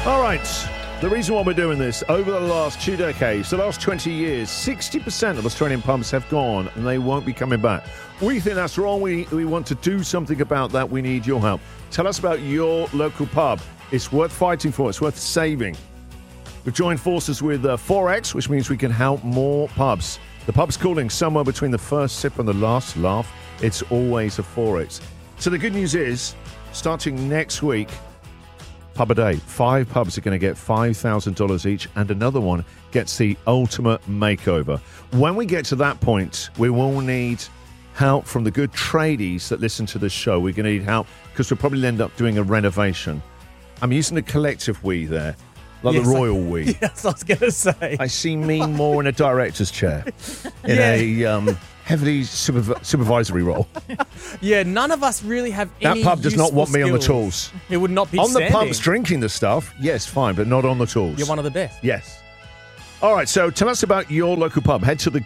All right. The reason why we're doing this, over the last 2 decades, the last 20 years, 60% of Australian pubs have gone and they won't be coming back. We think that's wrong. We want to do something about that. We need your help. Tell us about your local pub. It's worth fighting for. It's worth saving. We've joined forces with 4X, which means we can help more pubs. The pub's calling somewhere between the first sip and the last laugh. It's always a 4X. So the good news is, starting next week, Pub a Day, 5 pubs are going to get $5,000 each, and another one gets the ultimate makeover. When we get to that point, we will need help from the good tradies that listen to this show. We're going to need help because we'll probably end up doing a renovation. I'm using the collective we there, like the royal we. Yes, I was going to say. I see me more in a director's chair, in a heavily supervisory role. Yeah, none of us really have any That pub does not want me on the skills. tools. It would not be on standing. the pubs drinking the stuff, yes, fine, but not on the tools. You're one of the best. Yes. All right, so tell us about your local pub. Head to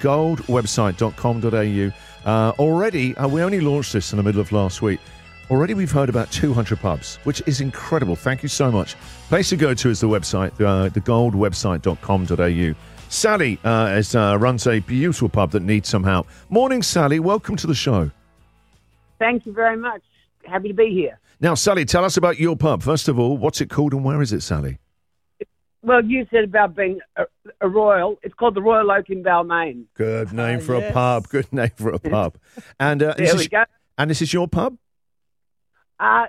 thegoldwebsite.com.au. Already, we only launched this in the middle of last week. Already we've heard about 200 pubs, which is incredible. Thank you so much. Place to go to is the website, thegoldwebsite.com.au. Sally runs a beautiful pub that needs some help. Morning, Sally. Welcome to the show. Thank you very much. Happy to be here. Now, Sally, tell us about your pub. First of all, what's it called and where is it, Sally? Well, you said about being a royal. It's called the Royal Oak in Balmain. Good name for a pub. Good name for a pub. And there we go. And this is your pub? I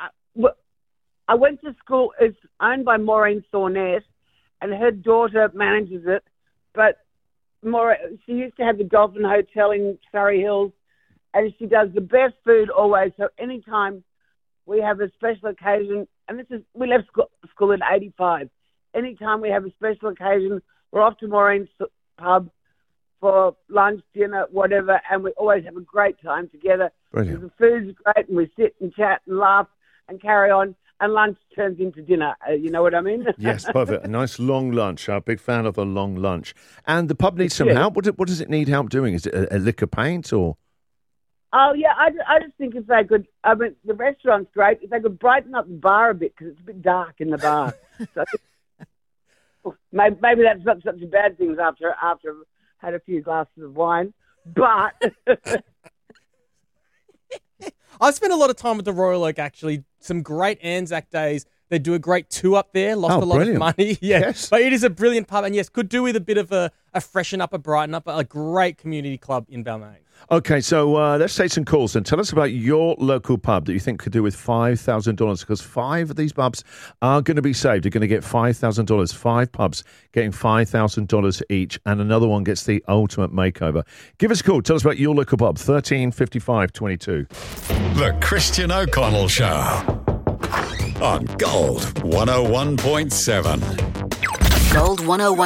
went to school. It's owned by Maureen Thornett, and her daughter manages it. But she used to have the Dolphin Hotel in Surrey Hills, and she does the best food always. So anytime we have a special occasion, and we left school at 85. Anytime we have a special occasion, we're off to Maureen's pub for lunch, dinner, whatever, and we always have a great time together. Brilliant. The food's great, and we sit and chat and laugh and carry on, and lunch turns into dinner. You know what I mean? Yes, perfect. A nice long lunch. I'm a big fan of a long lunch. And the pub needs some help. What does it need help doing? Is it a lick of paint or? Oh, yeah, I just think if they could, I mean, the restaurant's great. If they could brighten up the bar a bit, because it's a bit dark in the bar. So maybe that's not such a bad thing after I've had a few glasses of wine. But I've spent a lot of time with the Royal Oak, actually. Some great Anzac days. They do a great tour up there. Lost a lot of money. Yeah. Yes. But it is a brilliant pub. And yes, could do with a bit of a freshen up, a brighten up, a great community club in Balmain. Okay, so let's take some calls and tell us about your local pub that you think could do with $5,000, because 5 of these pubs are going to be saved. They're going to get $5,000. 5 pubs getting $5,000 each, and another one gets the ultimate makeover. Give us a call. Tell us about your local pub, 13 55 22. The Christian O'Connell Show on Gold 101.7. Gold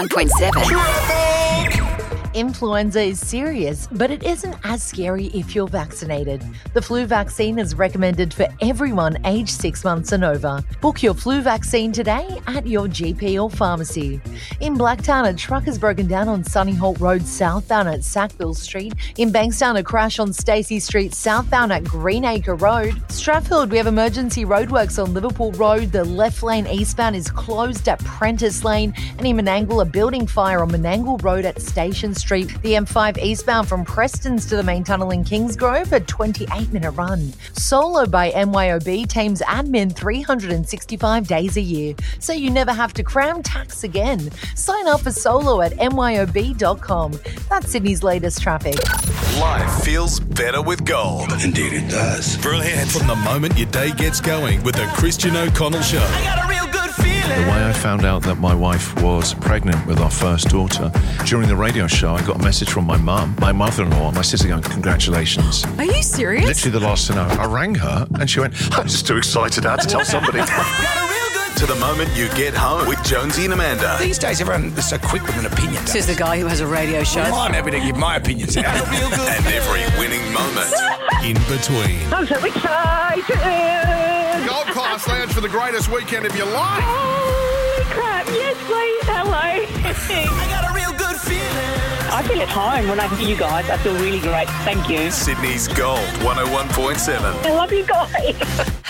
101.7. Influenza is serious, but it isn't as scary if you're vaccinated. The flu vaccine is recommended for everyone aged 6 months and over. Book your flu vaccine today at your GP or pharmacy. In Blacktown, a truck has broken down on Sunnyholt Road southbound at Sackville Street. In Bankstown, a crash on Stacey Street southbound at Greenacre Road. Strathfield, we have emergency roadworks on Liverpool Road. The left lane eastbound is closed at Prentice Lane. And in Menangle, a building fire on Menangle Road at Station Street. The M5 eastbound from Prestons to the main tunnel in Kingsgrove, a 28-minute run. Solo by MYOB tames admin 365 days a year, so you never have to cram tax again. Sign up for Solo at myob.com. That's Sydney's latest traffic. Life feels better with gold. Indeed it does. Brilliant. From the moment your day gets going with the Christian O'Connell Show. I got a real good feeling. The way I found out that my wife was pregnant with our first daughter, during the radio show, I got a message from my mum, my mother-in-law, my sister going, congratulations. Are you serious? Literally the last to know. I rang her and she went, I'm just too excited. I had to tell somebody. Got a real good To the moment you get home with Jonesy and Amanda. These days, everyone is so quick with an opinion. Says the guy who has a radio show. Well, I'm happy to give my opinions out. Real good. And every winning moment in between. I'm so excited. Gold Class Lounge for the greatest weekend of your life. Holy crap. Yes, please. Hello. I got a real good feeling. I feel at home when I hear you guys. I feel really great. Thank you. Sydney's Gold 101.7. I love you guys.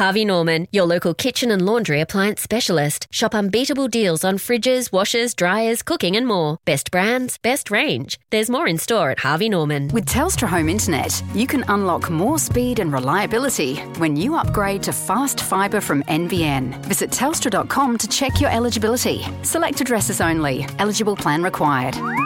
Harvey Norman, your local kitchen and laundry appliance specialist. Shop unbeatable deals on fridges, washers, dryers, cooking and more. Best brands, best range. There's more in store at Harvey Norman. With Telstra Home Internet, you can unlock more speed and reliability when you upgrade to fast fibre from NBN. Visit telstra.com to check your eligibility. Select addresses only. Eligible plan required.